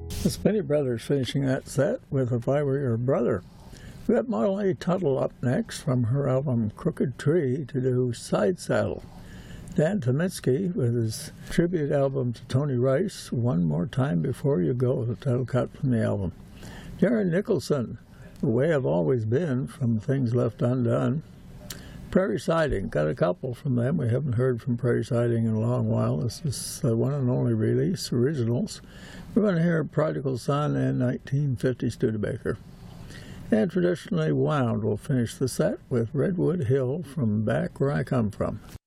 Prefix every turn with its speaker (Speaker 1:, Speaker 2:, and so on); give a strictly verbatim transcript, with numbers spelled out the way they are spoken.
Speaker 1: The Spinney Brothers finishing that set with If I Were Your Brother. We got Molly Tuttle up next from her album Crooked Tree to do Side Saddle. Dan Tomitzky with his tribute album to Tony Rice, One More Time Before You Go, the title cut from the album. Darren Nicholson, The Way I've Always Been from Things Left Undone. Prairie Siding, got a couple from them. We haven't heard from Prairie Siding in a long while. This is the one and only release, originals. We're going to hear Prodigal Son and nineteen fifty Studebaker. And Traditionally Wound will finish the set with Redwood Hill from Back Where I Come From.